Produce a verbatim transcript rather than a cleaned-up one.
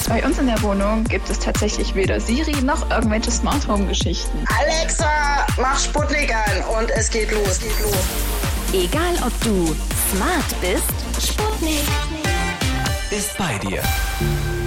Bei uns in der Wohnung gibt es tatsächlich weder Siri noch irgendwelche Smart Home Geschichten. Alexa, mach Sputnik an und es geht los, geht los. Egal ob du smart bist, Sputnik ist bei dir.